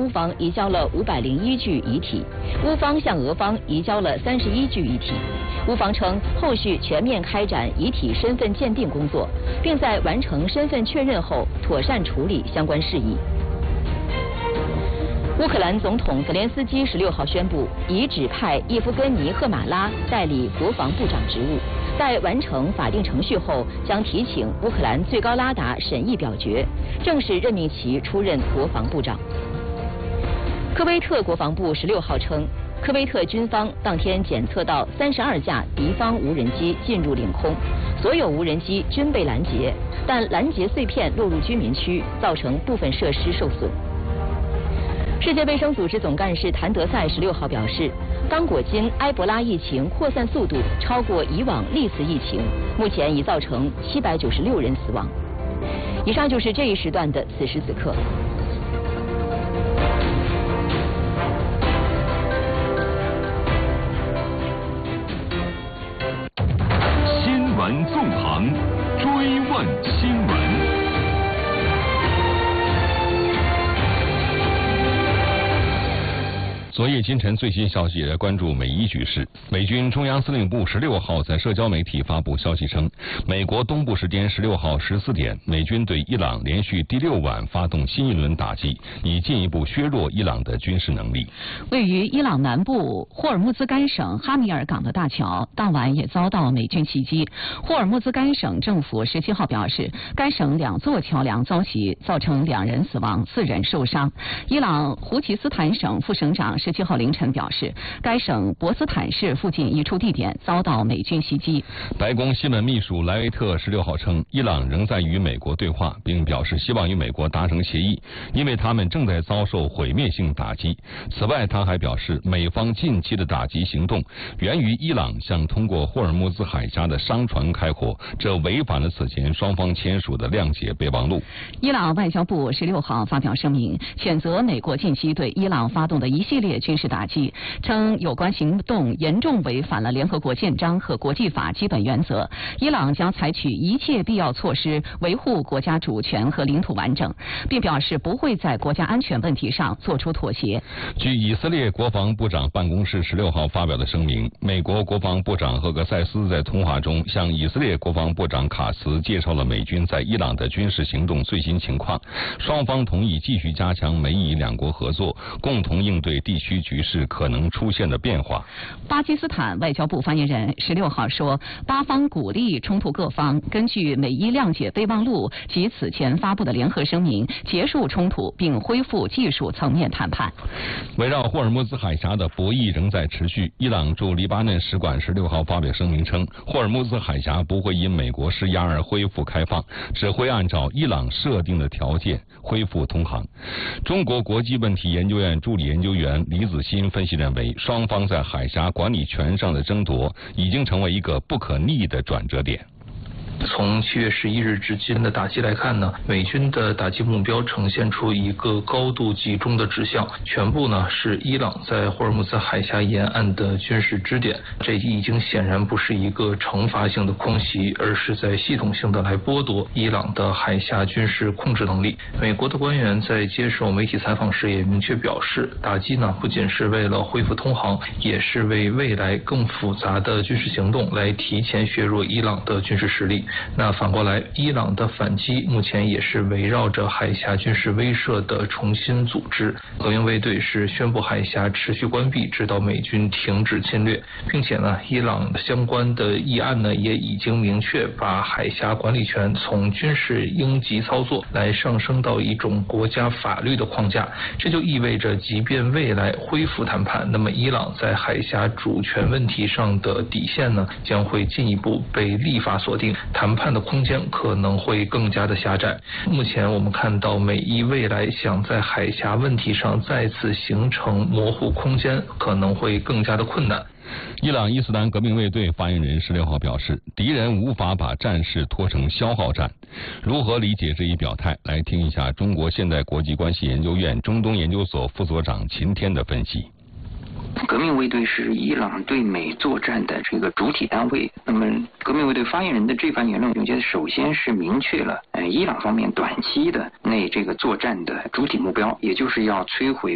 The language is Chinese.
中方移交了501具遗体，乌方向俄方移交了31具遗体。乌方称，后续全面开展遗体身份鉴定工作，并在完成身份确认后妥善处理相关事宜。乌克兰总统泽连斯基16号宣布，已指派叶夫根尼·赫马拉代理国防部长职务，在完成法定程序后，将提请乌克兰最高拉达审议表决，正式任命其出任国防部长。科威特国防部16号称，科威特军方当天检测到32架敌方无人机进入领空，所有无人机均被拦截，但拦截碎片落入居民区，造成部分设施受损。世界卫生组织总干事谭德赛16号表示，刚果金埃博拉疫情扩散速度超过以往历次疫情，目前已造成796人死亡。以上就是这一时段的此时此刻。 新闻纵横，追问新闻。昨夜今晨最新消息来关注美伊局势。美军中央司令部16号在社交媒体发布消息称，美国东部时间16号14点，美军对伊朗连续第6晚发动新一轮打击，以进一步削弱伊朗的军事能力。 位于伊朗南部霍尔木兹干省哈米尔港的大桥当晚也遭到美军袭击。霍尔木兹干省政府17号表示，该省2座桥梁遭袭，造成2人死亡，4人受伤。伊朗胡奇斯坦省副省长17号凌晨表示，该省博斯坦市附近一处地点遭到美军袭击。 白宫新闻秘书莱维特16号称，伊朗仍在与美国对话，并表示希望与美国达成协议，因为他们正在遭受毁灭性打击。此外，他还表示，美方近期的打击行动源于伊朗向通过霍尔木兹海峡的商船开火，这违反了此前双方签署的谅解备忘录。 伊朗外交部16号发表声明，谴责美国近期对伊朗发动的一系列军事打击，称有关行动严重违反了联合国宪章和国际法基本原则。伊朗将采取一切必要措施维护国家主权和领土完整，并表示不会在国家安全问题上做出妥协。 据以色列国防部长办公室16号发表的声明，美国国防部长赫格塞斯在通话中向以色列国防部长卡茨介绍了美军在伊朗的军事行动最新情况，双方同意继续加强美以两国合作，共同应对地区局势可能出现的变化。 巴基斯坦外交部发言人16号说，巴方鼓励冲突各方根据美伊谅解备忘录及此前发布的联合声明结束冲突，并恢复技术层面谈判。 围绕霍尔木兹海峡的博弈仍在持续。伊朗驻黎巴嫩使馆16号发表声明称，霍尔木兹海峡不会因美国施压而恢复开放，只会按照伊朗设定的条件恢复通航。中国国际问题研究院助理研究员李子欣分析认为，双方在海峡管理权上的争夺已经成为一个不可逆的转折点。 从7月11日至今的打击来看呢，美军的打击目标呈现出一个高度集中的指向，全部呢是伊朗在霍尔木兹海峡沿岸的军事支点。这已经显然不是一个惩罚性的空袭，而是在系统性的来剥夺伊朗的海峡军事控制能力。美国的官员在接受媒体采访时也明确表示，打击呢不仅是为了恢复通航，也是为未来更复杂的军事行动来提前削弱伊朗的军事实力。那反过来，伊朗的反击目前也是围绕着海峡军事威慑的重新组织。革命卫队是宣布海峡持续关闭，直到美军停止侵略，并且呢，伊朗相关的议案呢也已经明确把海峡管理权从军事应急操作来上升到一种国家法律的框架。这就意味着，即便未来恢复谈判，那么伊朗在海峡主权问题上的底线呢将会进一步被立法锁定。谈判的空间可能会更加的狭窄。目前我们看到，美伊未来想在海峡问题上再次形成模糊空间，可能会更加的困难。 伊朗伊斯兰革命卫队发言人16号表示，敌人无法把战事拖成消耗战。如何理解这一表态？来听一下中国现代国际关系研究院中东研究所副所长秦天的分析。 革命卫队是伊朗对美作战的这个主体单位。那么，革命卫队发言人的这番言论，我觉得首先是明确了伊朗方面短期的这个作战的主体目标，也就是要摧毁